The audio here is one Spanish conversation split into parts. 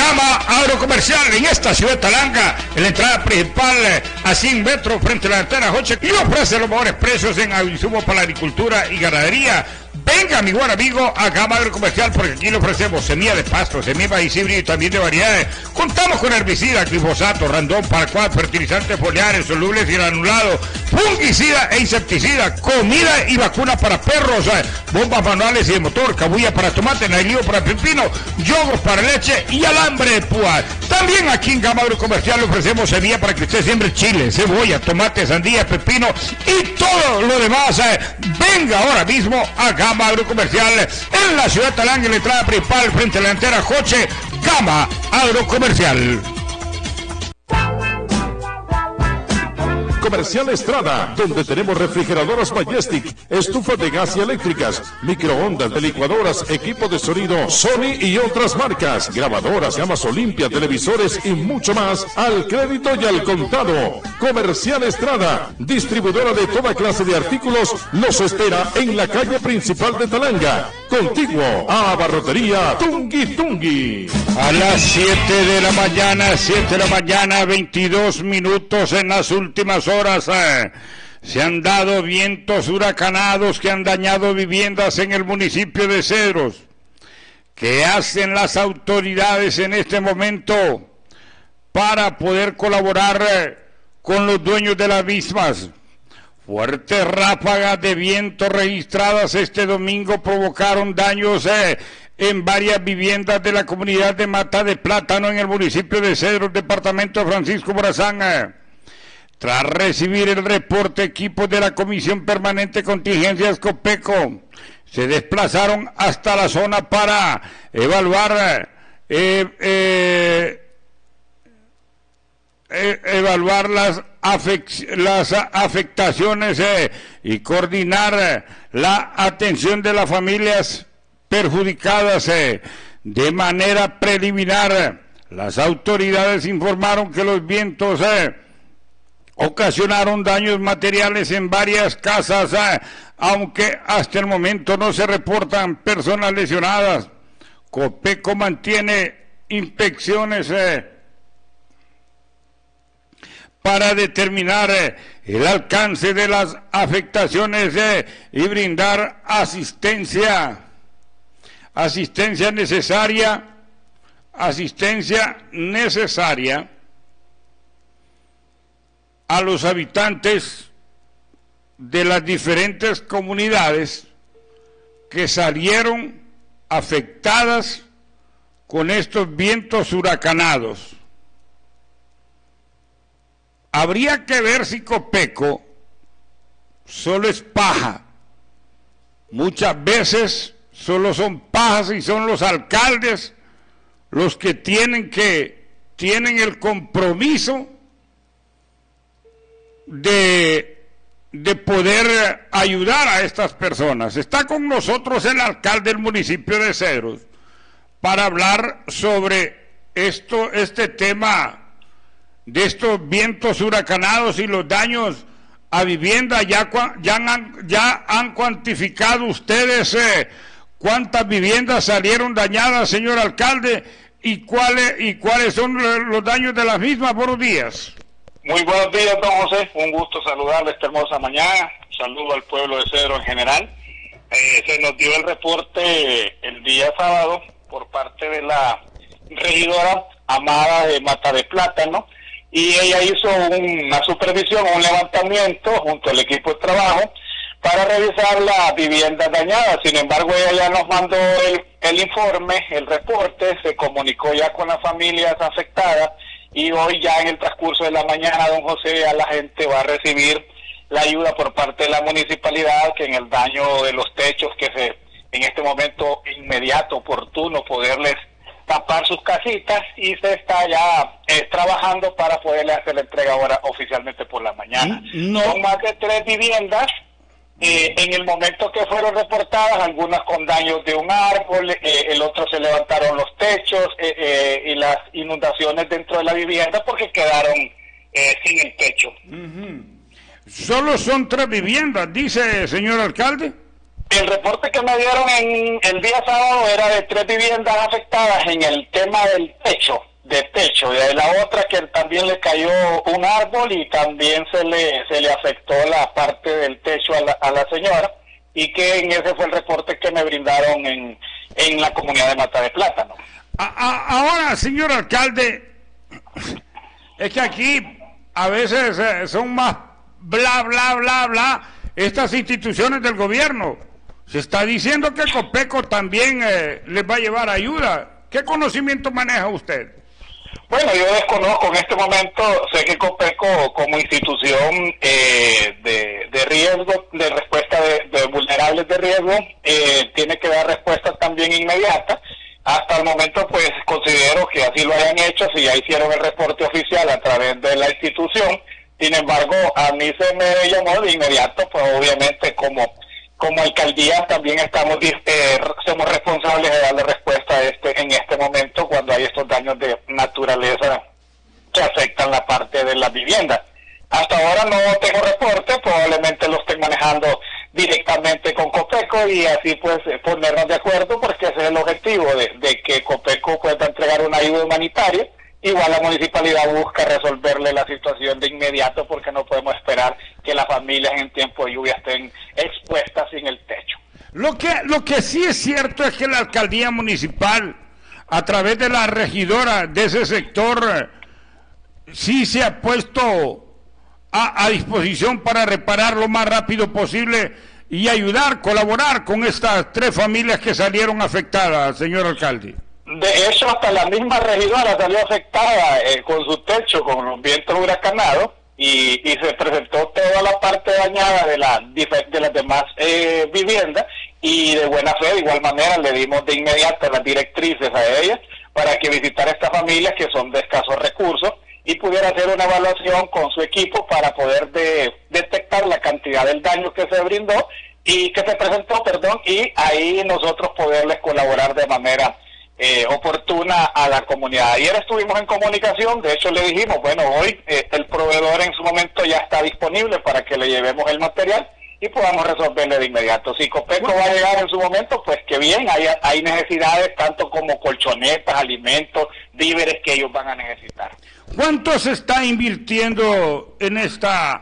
Gama Agrocomercial en esta ciudad de Talanga, en la entrada principal a 100 metros frente a la carretera Joche, y ofrece los mejores precios en insumos para la agricultura y ganadería. Venga, mi buen amigo, a Gama Agrocomercial, porque aquí le ofrecemos semilla de pasto, semilla maíz híbrido y también de variedades. Contamos con herbicida, glifosato, randón, paraquat, fertilizantes foliares, solubles y granulados, fungicida e insecticida, comida y vacunas para perros, bombas manuales y de motor, cabulla para tomate, nailío para pepino, yogos para leche y alambre de púa. También aquí en Gama Agrocomercial le ofrecemos semilla para que usted siembre chile, cebolla, tomate, sandía, pepino y todo lo demás. Venga ahora mismo a Gama Agrocomercial en la ciudad de Talanga, en la entrada principal frente a la delantera Joche. Gama Agrocomercial. Comercial Estrada, donde tenemos refrigeradoras Majestic, estufas de gas y eléctricas, microondas, de licuadoras, equipo de sonido Sony y otras marcas, grabadoras, gamas Olimpia, televisores y mucho más al crédito y al contado. Comercial Estrada, distribuidora de toda clase de artículos, los espera en la calle principal de Talanga, contiguo a Abarrotería Tungui Tungui. A las 7 de la mañana, 22 minutos en las últimas horas. Se han dado vientos huracanados que han dañado viviendas en el municipio de Cedros. ¿Qué hacen las autoridades en este momento para poder colaborar con los dueños de las mismas? Fuertes ráfagas de viento registradas este domingo provocaron daños en varias viviendas de la comunidad de Mata de Plátano en el municipio de Cedros, departamento de Francisco Morazán. Tras recibir el reporte, equipos de la Comisión Permanente Contingencias Copeco se desplazaron hasta la zona para evaluar las afectaciones y coordinar la atención de las familias perjudicadas. De manera preliminar, las autoridades informaron que los vientos ocasionaron daños materiales en varias casas, aunque hasta el momento no se reportan personas lesionadas. Copeco mantiene inspecciones para determinar el alcance de las afectaciones y brindar asistencia necesaria a los habitantes de las diferentes comunidades que salieron afectadas con estos vientos huracanados. Habría que ver si Copeco solo es paja. Muchas veces solo son pajas y son los alcaldes los que tienen el compromiso de poder ayudar a estas personas. Está con nosotros el alcalde del municipio de Cedros para hablar sobre este tema de estos vientos huracanados y los daños a vivienda. Ya han cuantificado ustedes cuántas viviendas salieron dañadas, señor alcalde, y cuáles son los daños de las mismas. Buenos días. Muy buenos días, don José. Un gusto saludarle esta hermosa mañana. Saludo al pueblo de Cedros en general. Se nos dio el reporte el día sábado por parte de la regidora Amada de Mata de Plátano, y ella hizo una supervisión, un levantamiento junto al equipo de trabajo para revisar las viviendas dañadas. Sin embargo, ella ya nos mandó el informe, el reporte, se comunicó ya con las familias afectadas, y hoy ya en el transcurso de la mañana, don José, ya la gente va a recibir la ayuda por parte de la municipalidad, que en el daño de los techos, que en este momento inmediato, oportuno, poderles tapar sus casitas, y se está ya trabajando para poderle hacer la entrega ahora oficialmente por la mañana. No. Son más de 3 viviendas en el momento que fueron reportadas, algunas con daños de un árbol, el otro se levantaron los techos y las inundaciones dentro de la vivienda porque quedaron sin el techo. Solo son 3 viviendas, dice, señor alcalde. El reporte que me dieron en el día sábado era de 3 viviendas afectadas en el tema del techo, y de la otra que también le cayó un árbol y también se le afectó la parte del techo a la señora, y que en ese fue el reporte que me brindaron en la comunidad de Mata de Plátano. Ahora, señor alcalde, es que aquí a veces son más bla, bla, bla, bla estas instituciones del gobierno. Se está diciendo que Copeco también les va a llevar ayuda. ¿Qué conocimiento maneja usted? Bueno, yo desconozco en este momento, sé que Copeco como institución de riesgo, de respuesta de vulnerables de riesgo, tiene que dar respuestas también inmediatas. Hasta el momento pues considero que así lo hayan hecho, si ya hicieron el reporte oficial a través de la institución. Sin embargo, a mí se me llamó de inmediato, pues obviamente como alcaldía también somos responsables de darle respuesta en este momento cuando hay estos daños de naturaleza que afectan la parte de las viviendas. Hasta ahora no tengo reporte, probablemente lo estén manejando directamente con Copeco y así pues ponernos de acuerdo, porque ese es el objetivo de que Copeco pueda entregar una ayuda humanitaria. Igual la municipalidad busca resolverle la situación de inmediato, porque no podemos esperar que las familias en tiempo de lluvia estén expuestas sin el techo. Lo que sí es cierto es que la alcaldía municipal, a través de la regidora de ese sector, sí se ha puesto a disposición para reparar lo más rápido posible y ayudar, colaborar con estas 3 familias que salieron afectadas, señor alcalde. De hecho, hasta la misma regidora salió afectada con su techo, con los vientos huracanados, y se presentó toda la parte dañada de las demás viviendas, y de buena fe, de igual manera, le dimos de inmediato las directrices a ellas para que visitara estas familias que son de escasos recursos y pudiera hacer una evaluación con su equipo para poder detectar la cantidad del daño que se brindó y que se presentó, y ahí nosotros poderles colaborar de manera oportuna a la comunidad. Ayer estuvimos en comunicación, de hecho le dijimos, bueno, hoy el proveedor en su momento ya está disponible para que le llevemos el material y podamos resolverle de inmediato. Si Copeco va a llegar en su momento, pues que bien, hay necesidades tanto como colchonetas, alimentos, víveres que ellos van a necesitar. ¿Cuánto se está invirtiendo en esta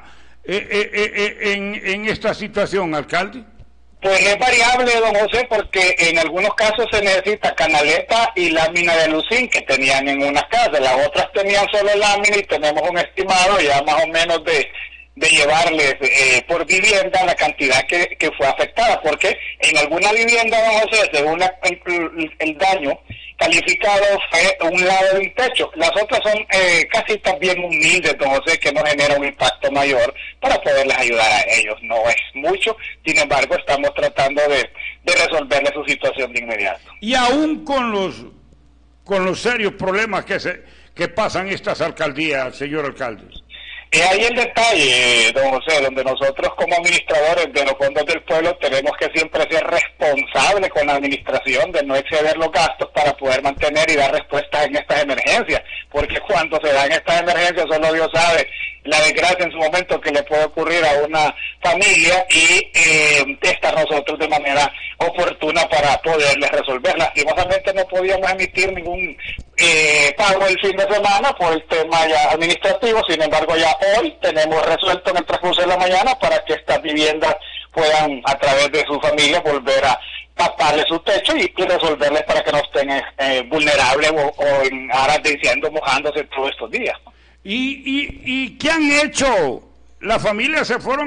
situación, alcalde? Pues es variable, don José, porque en algunos casos se necesita canaleta y lámina de lucín que tenían en unas casas, las otras tenían solo lámina y tenemos un estimado ya más o menos de llevarles por vivienda la cantidad que fue afectada, porque en alguna vivienda, don José, según el daño calificado fue un lado de un techo, las otras son casitas bien humildes, don José, que no genera un impacto mayor para poderles ayudar a ellos. No es mucho, sin embargo estamos tratando de resolverle su situación de inmediato. Y aún con los serios problemas que pasan estas alcaldías, señor alcalde. Ahí el detalle, don José, donde nosotros como administradores de los fondos del pueblo tenemos que siempre ser responsables con la administración de no exceder los gastos para poder mantener y dar respuestas en estas emergencias, porque cuando se dan estas emergencias solo Dios sabe la desgracia en su momento que le puede ocurrir a una familia y estar nosotros de manera oportuna para poderles resolver. Lastimosamente no podíamos emitir ningún pago el fin de semana por el tema ya administrativo, sin embargo ya hoy tenemos resuelto en el transcurso de la mañana para que estas viviendas puedan a través de su familia volver a taparle su techo y resolverles para que no estén vulnerables o en aras de incendio mojándose todos estos días. ¿Y qué han hecho? ¿Las familias se fueron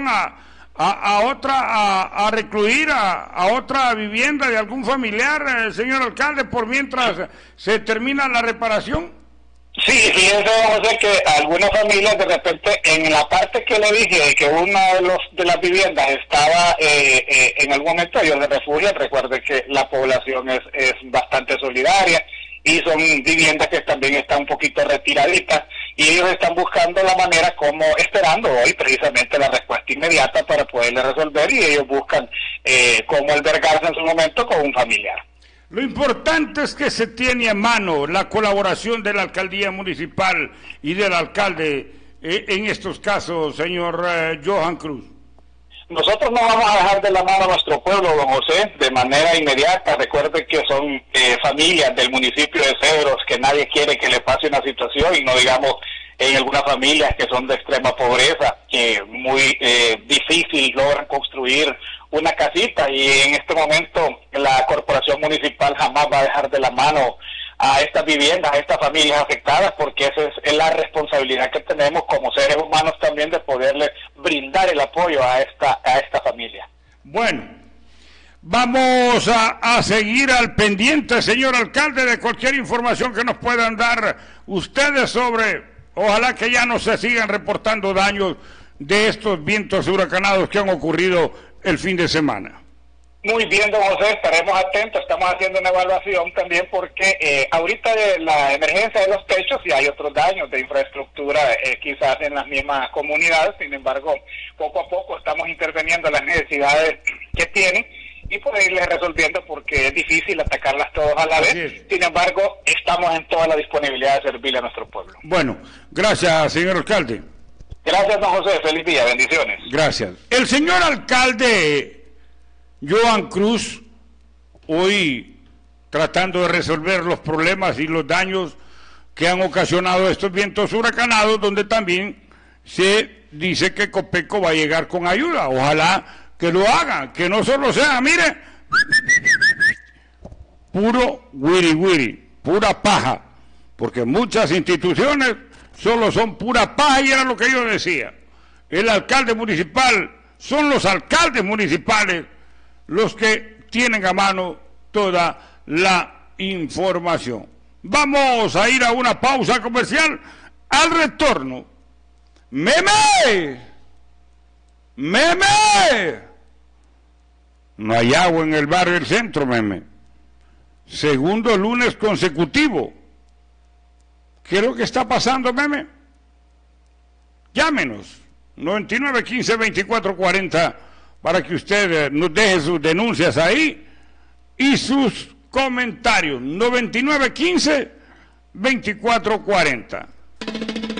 a recluir a otra vivienda de algún familiar, señor alcalde, por mientras se termina la reparación? Sí, fíjense, José, que algunas familias de repente, en la parte que le dije que una de las viviendas estaba en algún momento ellos se refugian, recuerde que la población es bastante solidaria y son viviendas que también están un poquito retiraditas y ellos están buscando la manera como, esperando hoy precisamente la respuesta inmediata para poderle resolver y ellos buscan cómo albergarse en su momento con un familiar. Lo importante es que se tiene a mano la colaboración de la alcaldía municipal y del alcalde en estos casos, señor Johan Cruz. Nosotros no vamos a dejar de la mano a nuestro pueblo, don José, de manera inmediata. Recuerde que son familias del municipio de Cedros que nadie quiere que le pase una situación, y no digamos en algunas familias que son de extrema pobreza, que muy difícil logran construir una casita, y en este momento la corporación municipal jamás va a dejar de la mano a estas viviendas, a estas familias afectadas, porque esa es la responsabilidad que tenemos como seres humanos también, de poderle brindar el apoyo a esta familia. Bueno, vamos a seguir al pendiente, señor alcalde, de cualquier información que nos puedan dar ustedes sobre, ojalá que ya no se sigan reportando daños de estos vientos huracanados que han ocurrido el fin de semana. Muy bien, don José, estaremos atentos, estamos haciendo una evaluación también, porque ahorita de la emergencia de los techos y hay otros daños de infraestructura, quizás en las mismas comunidades. Sin embargo, poco a poco estamos interviniendo en las necesidades que tienen y por irles resolviendo, porque es difícil atacarlas todas a la vez. Sin embargo, estamos en toda la disponibilidad de servirle a nuestro pueblo. Bueno, gracias, señor alcalde. Gracias, don José, feliz día, bendiciones. Gracias. El señor alcalde Joan Cruz, hoy tratando de resolver los problemas y los daños que han ocasionado estos vientos huracanados, donde también se dice que Copeco va a llegar con ayuda. Ojalá que lo haga, que no solo sea, mire, puro wiri wiri, pura paja, porque muchas instituciones solo son pura paja, y era lo que yo decía. El alcalde municipal, son los alcaldes municipales los que tienen a mano toda la información. Vamos a ir a una pausa comercial. Al retorno, ¡Meme! No hay agua en el barrio del centro, Meme. Segundo lunes consecutivo. ¿Qué es lo que está pasando, Meme? Llámenos, 9915-2440, para que usted nos deje sus denuncias ahí y sus comentarios. 9915-2440.